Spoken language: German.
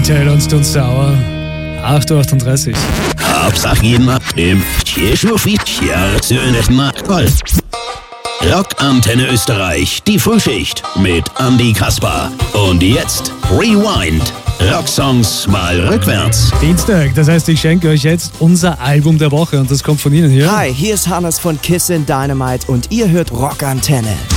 Ponytail und Stone Sauer. 8:38 Uhr. Hauptsache jeden abnehmen. Hier Rockantenne Österreich, die Frühschicht mit Andy Kaspar. Und jetzt Rewind. Rocksongs mal rückwärts. Dienstag, das heißt, ich schenke euch jetzt unser Album der Woche und das kommt von Ihnen hier. Hi, hier ist Hannes von Kissin' Dynamite und ihr hört Rockantenne.